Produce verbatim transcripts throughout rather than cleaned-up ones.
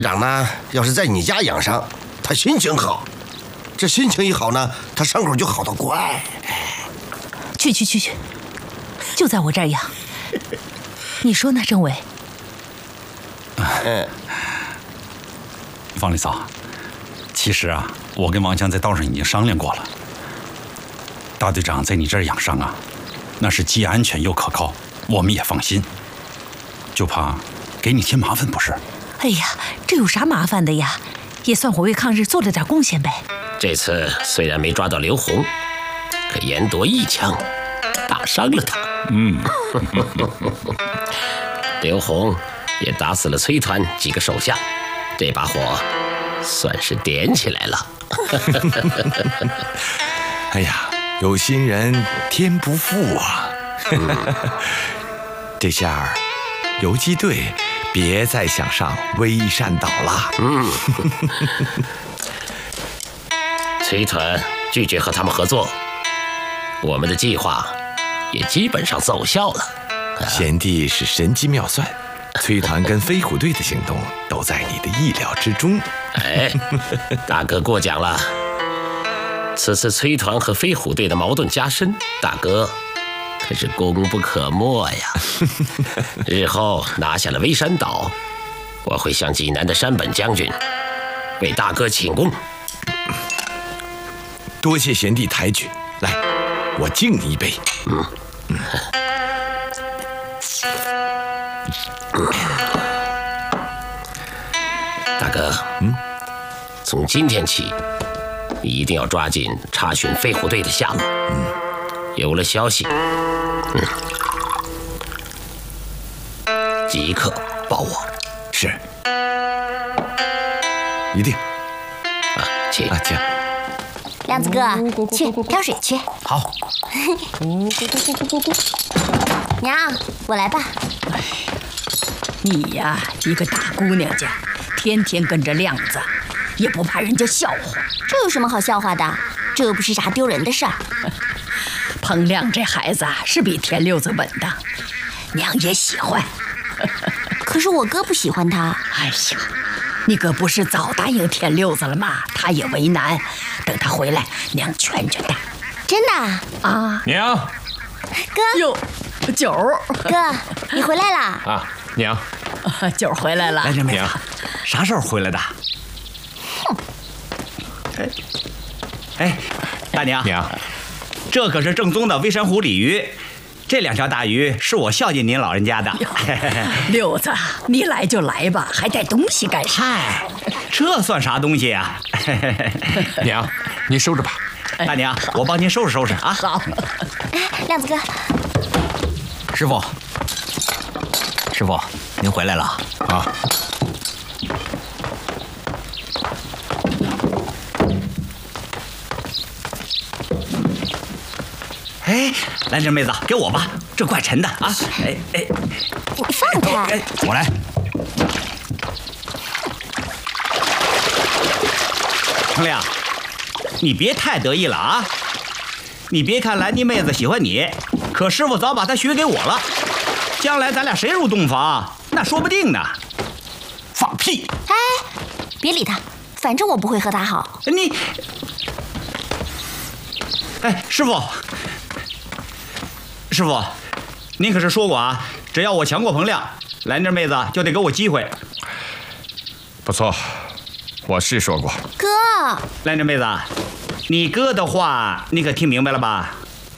长呢，要是在你家养伤，他心情好，这心情一好呢，他伤口就好得快。 去去去去，就在我这儿养。你说呢，政委？ 嗯， 方丽嫂，其实啊，我跟王强在道上已经商量过了。大队长在你这儿养伤啊，那是既安全又可靠，我们也放心。就怕给你添麻烦，不是？ 哎呀，这有啥麻烦的呀？也算我为抗日做了点贡献呗。 这次虽然没抓到刘洪，可严夺一枪，打伤了他。 嗯， 刘洪也打死了崔团几个手下，这把火算是点起来了。 哎呀，有心人天不负啊！这下游击队别再想上微山岛了。 嗯，崔团拒绝和他们合作，我们的计划也基本上奏效了。 贤弟是神机妙算，崔团跟飞虎队的行动都在你的意料之中。 哎，大哥过奖了。此次崔团和飞虎队的矛盾加深，大哥可是功不可没呀。日后拿下了微山岛，我会向济南的山本将军为大哥请功。 多谢贤弟抬举，来，我敬你一杯。嗯嗯。 大哥，嗯，从今天起，你一定要抓紧查询飞虎队的下落。嗯，有了消息，嗯，即刻报我。 是，一定。 啊，请啊，请。 亮子哥，去挑水去。 好。 娘，我来吧。 你呀，一个大姑娘家，天天跟着亮子，也不怕人家笑话。 这有什么好笑话的？这又不是啥丢人的事儿。 彭亮这孩子是比田六子稳当，娘也喜欢。 可是我哥不喜欢他。 哎呀，你哥不是早答应田六子了吗？他也为难，等他回来，娘劝劝他。 真的啊？ 娘， 哥， 哟，九儿， 哥，你回来啦？ 啊，娘， 九儿回来了。 来，这妹子，啥时候回来的？ 哼。 哎，大娘， 娘， 这可是正宗的微山湖鲤鱼。这两条大鱼是我孝敬您老人家的。 六子，你来就来吧，还带东西干啥？ 嗨，这算啥东西啊？ 娘，您收着吧。 大娘，我帮您收拾收拾啊。 好。 哎，亮子哥， 师傅，师傅，您回来了啊。 哎，兰芝妹子，给我吧，这怪沉的啊！哎哎， 你放开！ 我来。 程亮，你别太得意了啊！你别看兰妮妹子喜欢你，可师傅早把她许给我了。将来咱俩谁入洞房，那说不定呢。 放屁！ 哎，别理他，反正我不会和他好。 你，哎，师傅。师傅，您可是说过啊，只要我强过彭亮，兰芝妹子就得给我机会。 不错，我是说过。 哥， 兰芝妹子，你哥的话你可听明白了吧？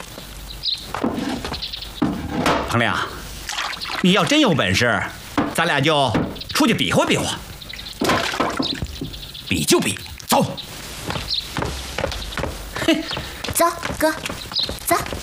彭亮，你要真有本事，咱俩就出去比划比划。 比就比，走。 走，哥，走。